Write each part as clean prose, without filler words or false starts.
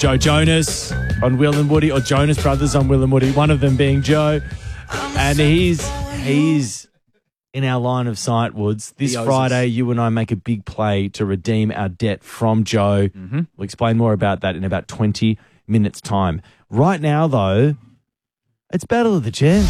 Joe Jonas on Will and Woody, or Jonas Brothers on Will and Woody, one of them being Joe. And he's in our line of sight, Woods. This Friday, you and I make a big play to redeem our debt from Joe. Mm-hmm. We'll explain more about that in about 20 minutes' time. Right now, though, it's Battle of the Gents.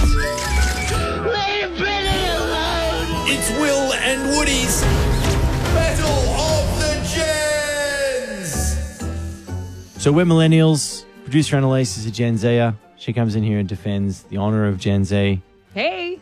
It's Will and Woody's Battle of the Gens. So we're millennials. Producer Annalise is a Gen Zer. She comes in here and defends the honour of Gen Z. Hey.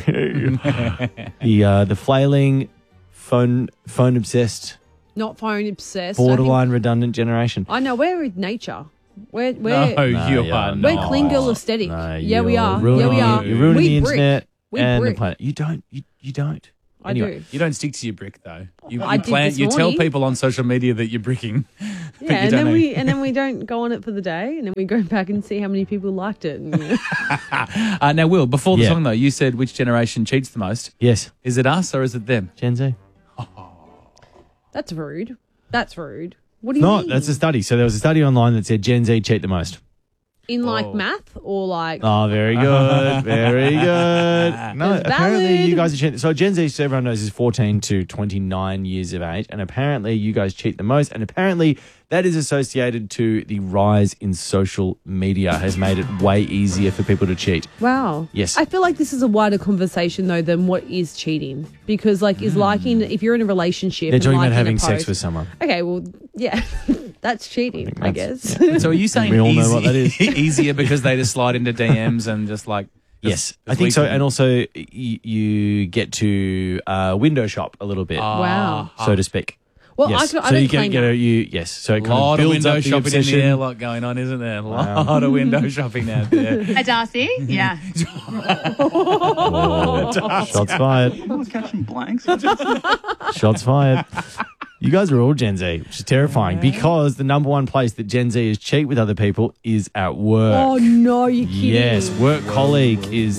The flailing, phone obsessed, Not phone obsessed. borderline redundant generation. I know, we're with nature. We're You are we're not. clean girl aesthetic. No, yeah, we you're are. ruining Yeah, we it. are. You're ruining we the brick. internet We and brick. the planet. You don't. You don't. I Anyway. do. You don't stick to your brick though. I did this You tell morning. people on social media that you're bricking. but Yeah, you and don't then know. we don't go on it for the day, and then we go back and see how many people liked it. And, you know. Now, Will, before the Yeah. song though, you said which generation cheats the most. Yes, Is it us or is it them? Gen Z. That's rude. That's rude. What do you No, mean? that's a study. So there was a study online that said Gen Z cheat the most. In like math or like Oh, very good. Very good. No, It's apparently valid. you guys are cheating. So Gen Z, so everyone knows, is 14 to 29 years of age. And apparently you guys cheat the most. And apparently that is associated to the rise in social media has made it way easier for people to cheat. wow. Yes. I feel like this is a wider conversation though than what is cheating, because like is liking, if you're in a relationship, They're and talking about liking a having sex post- with someone. Okay, well, yeah, that's cheating, I guess. So are you saying We all know what that is. easier because they just slide into DMs and just like Yes, I think so. And also you get to window shop a little bit, Wow. so to speak. Well, Yes. I so don't you claim get that. yes. So it a kind lot of of builds window up the shopping in obsession. the airlock going on, isn't there? A lot of window shopping out there. Hi, Darcy. Yeah. Shots fired. Catching blanks. Shots fired. You guys are all Gen Z, which is terrifying because the number one place that Gen Z is cheat with other people is at work. Oh no, you're kidding. Yes, work colleague is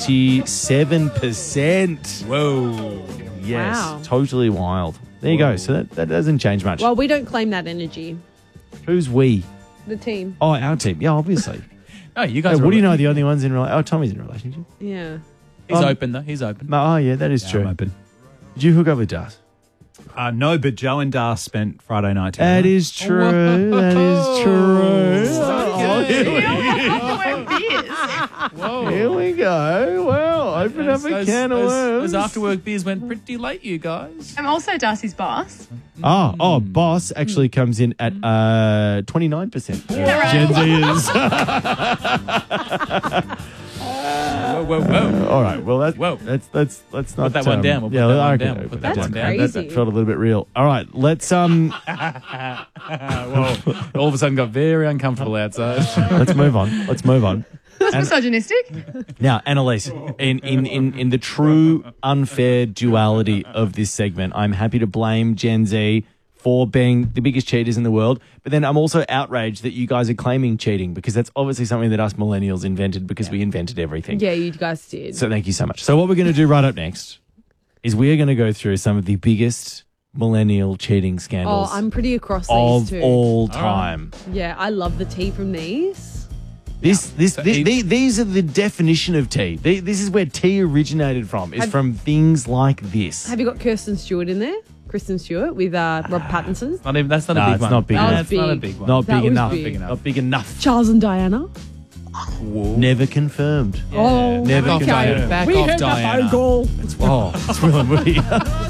37%. Whoa. Yes, Wow. totally wild. There you go. So that doesn't change much. Well, we don't claim that energy. Who's we? The team. Oh, our team. Yeah, obviously. No, you Hey, guys what do you know? are The only ones in relationship? Oh, Tommy's in a relationship. Yeah. He's open though. He's open. Oh, yeah, that is true. I'm open. Did you hook up with Das? No, but Joe and Dar spent Friday night together. That is true. That is true. Here we go. Well, open up a can of worms. Those after work beers went pretty late, you guys. I'm also Darcy's boss. Boss actually comes in at 29%. that Gen Z is. Whoa. All right. Well, let's not Put that one down. We'll put that one okay, down. We'll put that That's one down. crazy. That felt a little bit real. All right. Let's Well, all of a sudden got very uncomfortable outside. let's move on. Let's move on. That's misogynistic. Now, Annalise, in the true unfair duality of this segment, I'm happy to blame Gen Z for being the biggest cheaters in the world, but then I'm also outraged that you guys are claiming cheating because that's obviously something that us millennials invented because we invented everything. Yeah, you guys did. So thank you so much. So what we're going to do right up next is we're going to go through some of the biggest millennial cheating scandals I'm pretty across of these two. all time. Yeah, I love the tea from these. These are the definition of tea. This is where tea originated from, is from things like this. Have you got Kirsten Stewart in there? Kristen Stewart with Rob Pattinson. That's not No, a big it's one. not big That enough. was That's not a big. big one. Not That big was enough. big. Not big enough. Charles and Diana. Never confirmed. Oh, Never okay. confirmed. Back we off, heard Diana. the phone call. Oh, it's Will and Woody.